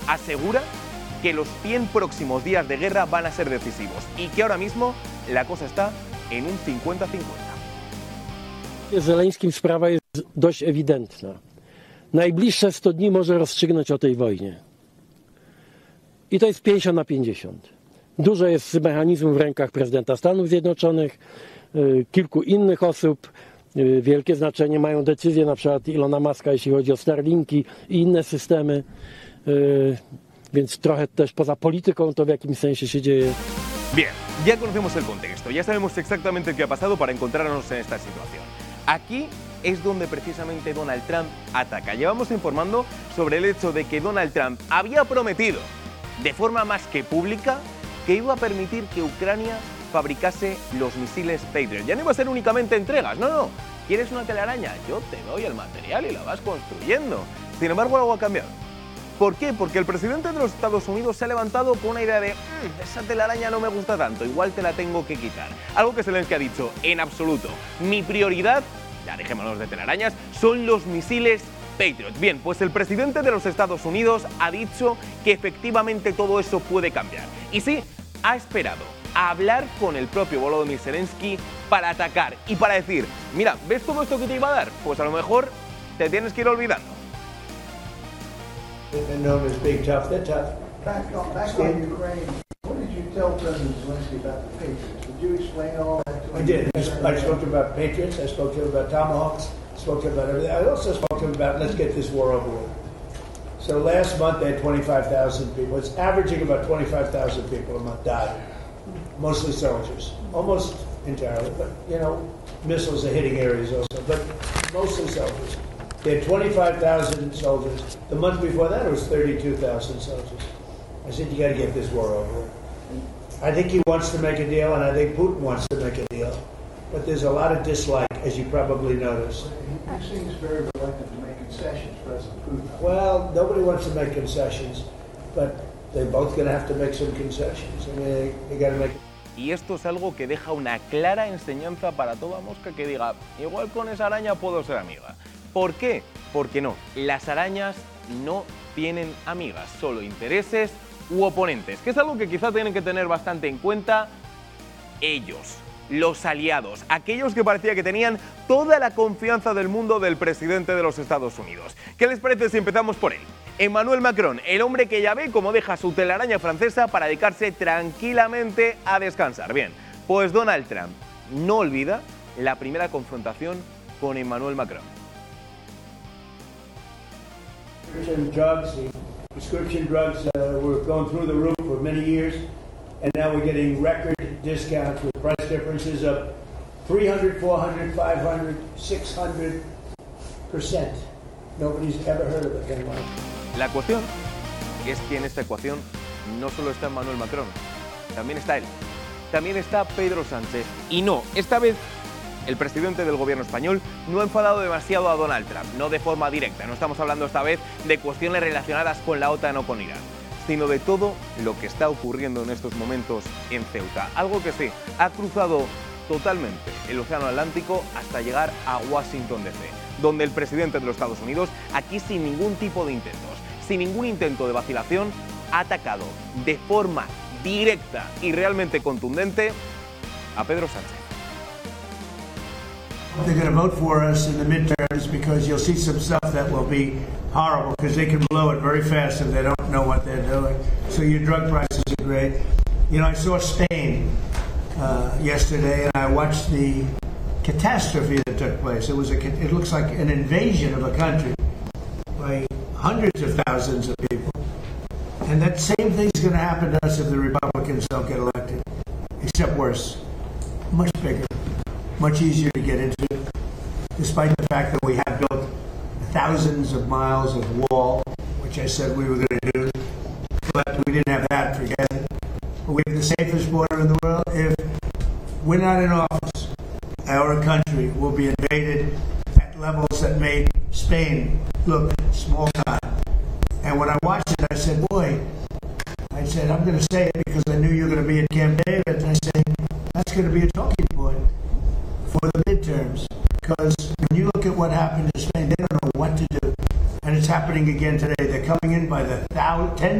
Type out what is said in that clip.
asegura que los 100 próximos días de guerra van a ser decisivos y que ahora mismo la cosa está en un 50-50. Z Zeleńskim sprawa jest dość ewidentna. Najbliższe 100 dni może rozstrzygnąć o tej wojnie. I to jest 50-50. Dużo jest mechanizmów w rękach prezydenta Stanów Zjednoczonych, kilku innych osób. Wielkie znaczenie mają decyzje na przykład Ilona Muska, jeśli chodzi o Starlinki i inne systemy. Więc trochę też poza polityką to w jakimś sensie się dzieje. Bien, ya conocemos el contexto, ya sabemos exactamente qué ha pasado para encontrarnos en esta situación. Aquí es donde precisamente Donald Trump ataca. Llevamos informando sobre el hecho de que Donald Trump había prometido, de forma más que pública, que iba a permitir que Ucrania fabricase los misiles Patriot. Ya no iba a ser únicamente entregas, no. ¿Quieres una telaraña? Yo te doy el material y la vas construyendo. Sin embargo, algo ha cambiado. ¿Por qué? Porque el presidente de los Estados Unidos se ha levantado con una idea de esa telaraña no me gusta tanto, igual te la tengo que quitar. Algo que Zelensky ha dicho, en absoluto. Mi prioridad, ya dejémonos de telarañas, son los misiles Patriot. Bien, pues el presidente de los Estados Unidos ha dicho que efectivamente todo eso puede cambiar. Y sí, ha esperado a hablar con el propio Volodymyr Zelensky para atacar y para decir, mira, ¿ves todo esto que te iba a dar? Pues a lo mejor te tienes que ir olvidando. They've been known as big tough. They're tough. Back on Ukraine, what did you tell President Zelensky about the Patriots? Did you explain all that to him? I did. I spoke to him about Patriots. I spoke to him about Tomahawks. I spoke to him about everything. I also spoke to him about let's get this war over with. So last month they had 25,000 people. It's averaging about 25,000 people a month died. Mostly soldiers. Almost entirely. But, missiles are hitting areas also. But mostly soldiers. They had 25,000 soldiers. The month before that, it was 32,000 soldiers. I said, you got to get this war over with. I think he wants to make a deal, and I think Putin wants to make a deal. But there's a lot of dislike, as you probably noticed. He seems very reluctant to make concessions, President Putin. Well, nobody wants to make concessions, but they're both going to have to make some concessions. I mean, they got to make... Y esto es algo que deja una clara enseñanza para toda mosca que diga, igual con esa araña puedo ser amiga. ¿Por qué? Porque no, las arañas no tienen amigas, solo intereses u oponentes, que es algo que quizá tienen que tener bastante en cuenta ellos, los aliados, aquellos que parecía que tenían toda la confianza del mundo del presidente de los Estados Unidos. ¿Qué les parece si empezamos por él? Emmanuel Macron, el hombre que ya ve cómo deja su telaraña francesa para dedicarse tranquilamente a descansar. Bien, pues Donald Trump no olvida la primera confrontación con Emmanuel Macron. Prescription drugs were going through the roof for many years, and now we're getting record discounts with price differences of 300, 400, 500, 600%. Nobody's ever heard of a thing like that. La cuestión es que en esta ecuación no solo está Emmanuel Macron, también está él, también está Pedro Sánchez. Y no, esta vez el presidente del gobierno español no ha enfadado demasiado a Donald Trump, no de forma directa. No estamos hablando esta vez de cuestiones relacionadas con la OTAN o con Irán, sino de todo lo que está ocurriendo en estos momentos en Ceuta. Algo que sí, ha cruzado totalmente el Océano Atlántico hasta llegar a Washington DC, donde el presidente de los Estados Unidos, aquí sin ningún tipo de intentos, sin ningún intento de vacilación, ha atacado de forma directa y realmente contundente a Pedro Sánchez. They're going to vote for us in the midterms because you'll see some stuff that will be horrible because they can blow it very fast if they don't know what they're doing. So your drug prices are great. I saw Spain yesterday and I watched the catastrophe that took place. It looks like an invasion of a country by hundreds of thousands of people. And that same thing's going to happen to us if the Republicans don't get elected, except worse, much bigger. Much easier to get into, despite the fact that we have built thousands of miles of wall, which I said we were going to do, but we didn't have that, forget it. But we have the safest border in the world. If we're not in office, our country will be invaded at levels that made Spain look small time. And when I watched it, I said, I'm going to say it because